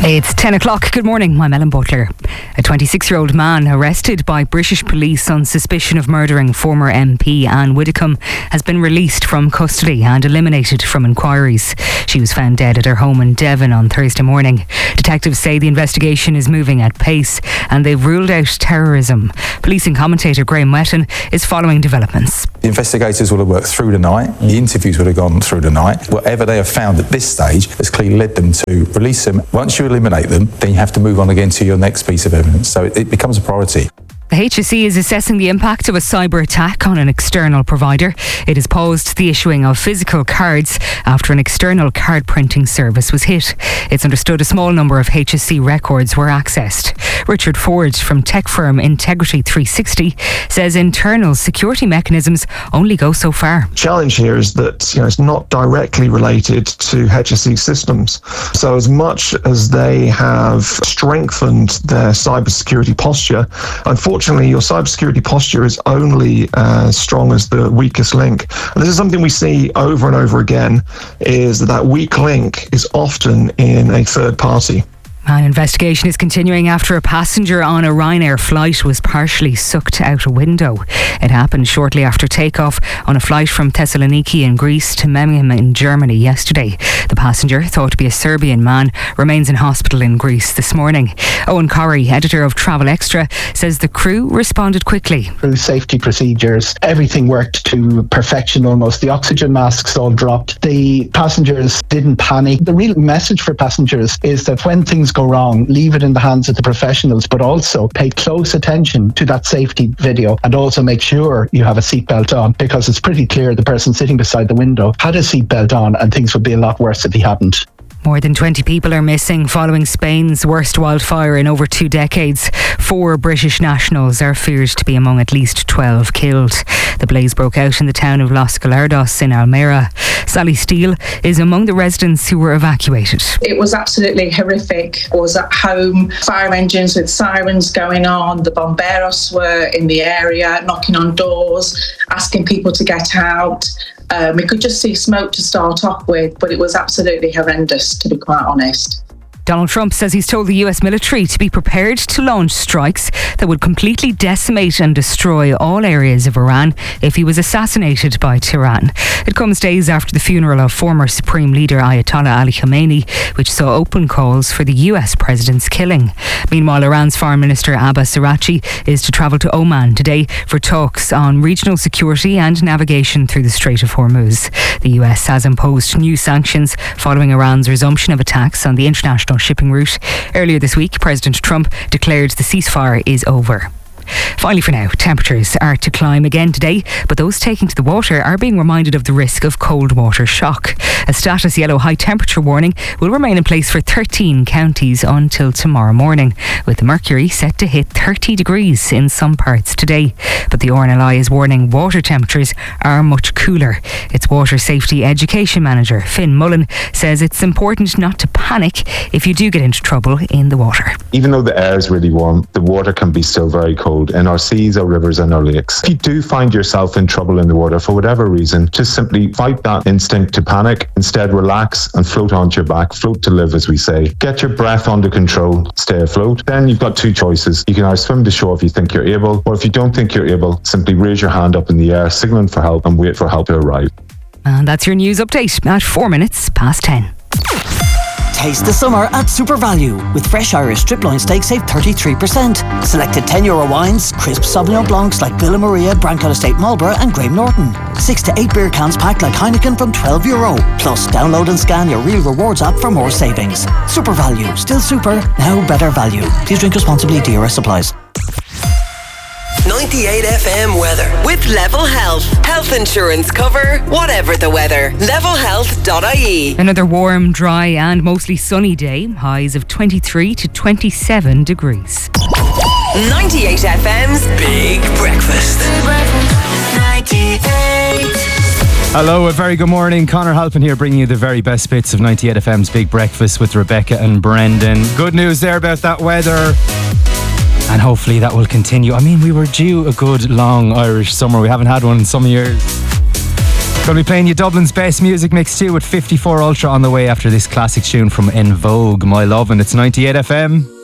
It's 10 o'clock. Good morning, I'm Ellen Butler. A 26-year-old man arrested by British police on suspicion of murdering former MP Anne Widdecombe has been released from custody and eliminated from inquiries. She was found dead at her home in Devon on Thursday morning. Detectives say the investigation is moving at pace and they've ruled out terrorism. Policing commentator Graham Wetton is following developments. The investigators will have worked through the night. The interviews would have gone through the night. Whatever they have found at this stage has clearly led them to release him. Once you eliminate them, then you have to move on again to your next piece of evidence. So it becomes a priority. The HSE is assessing the impact of a cyber attack on an external provider. It has paused the issuing of physical cards after an external card printing service was hit. It's understood a small number of HSE records were accessed. Richard Ford from tech firm Integrity 360 says internal security mechanisms only go so far. The challenge here is that it's not directly related to HSE systems. So as much as they have strengthened their cybersecurity posture, unfortunately your cybersecurity posture is only as strong as the weakest link. And this is something we see over and over again, is that weak link is often in a third party. An investigation is continuing after a passenger on a Ryanair flight was partially sucked out a window. It happened shortly after takeoff on a flight from Thessaloniki in Greece to Memmingen in Germany yesterday. The passenger, thought to be a Serbian man, remains in hospital in Greece this morning. Owen Corrie, editor of Travel Extra, says the crew responded quickly. Through safety procedures, everything worked to perfection almost. The oxygen masks all dropped. The passengers didn't panic. The real message for passengers is that when things go wrong, leave it in the hands of the professionals, but also pay close attention to that safety video and also make sure you have a seatbelt on, because it's pretty clear the person sitting beside the window had a seatbelt on and things would be a lot worse if he hadn't. More than 20 people are missing following Spain's worst wildfire in over 2 decades. 4 British nationals are feared to be among at least 12 killed. The blaze broke out in the town of Los Gallardos in Almera. Sally Steele is among the residents who were evacuated. It was absolutely horrific. I was at home, fire engines with sirens going on. The bomberos were in the area, knocking on doors, asking people to get out. We could just see smoke to start off with, but it was absolutely horrendous, to be quite honest. Donald Trump says he's told the US military to be prepared to launch strikes that would completely decimate and destroy all areas of Iran if he was assassinated by Tehran. It comes days after the funeral of former Supreme Leader Ayatollah Ali Khamenei, which saw open calls for the US president's killing. Meanwhile, Iran's Foreign Minister Abbas Araghchi is to travel to Oman today for talks on regional security and navigation through the Strait of Hormuz. The US has imposed new sanctions following Iran's resumption of attacks on the international shipping route. Earlier this week, President Trump declared the ceasefire is over. Finally for now, temperatures are to climb again today, but those taking to the water are being reminded of the risk of cold water shock. A status yellow high temperature warning will remain in place for 13 counties until tomorrow morning, with the mercury set to hit 30 degrees in some parts today. But the RNLI is warning water temperatures are much cooler. Its Water Safety Education Manager, Finn Mullen, says it's important not to panic if you do get into trouble in the water. Even though the air is really warm, the water can be still very cold in our seas, our rivers and our lakes. If you do find yourself in trouble in the water for whatever reason, just simply fight that instinct to panic. Instead, relax and float onto your back. Float to live, as we say. Get your breath under control. Stay afloat. Then you've got 2 choices. You can either swim to shore if you think you're able, or if you don't think you're able, simply raise your hand up in the air, signaling for help and wait for help to arrive. And that's your news update at 4 minutes past 10. Taste the summer at Super Value. With fresh Irish strip loin steak, save 33%. Selected €10 wines, crisp Sauvignon Blancs like Villa Maria, Brancott Estate Marlborough and Graham Norton. 6 to 8 beer cans packed like Heineken from €12. Plus, download and scan your Real Rewards app for more savings. Super Value. Still super, now better value. Please drink responsibly. DRS supplies. 98 FM weather with Level Health. Health insurance cover, whatever the weather. Levelhealth.ie. Another warm, dry and mostly sunny day. Highs of 23 to 27 degrees. 98 FM's Big Breakfast. 98. Hello, a very good morning. Conor Halpin here, bringing you the very best bits of 98 FM's Big Breakfast with Rebecca and Brendan. Good news there about that weather. And hopefully that will continue. I mean, we were due a good long Irish summer. We haven't had one in some years. Gonna be playing you Dublin's best music mix too with 54 Ultra on the way after this classic tune from En Vogue, My Love, and it's 98 FM.